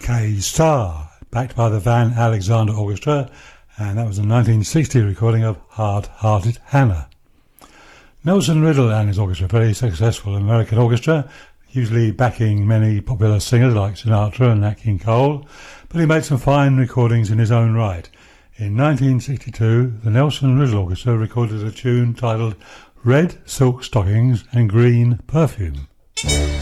OK Star, backed by the Van Alexander Orchestra, and that was a 1960 recording of Hard-Hearted Hannah. Nelson Riddle and his orchestra, very successful American orchestra, usually backing many popular singers like Sinatra and Nat King Cole, but he made some fine recordings in his own right. In 1962, the Nelson Riddle Orchestra recorded a tune titled Red Silk Stockings and Green Perfume.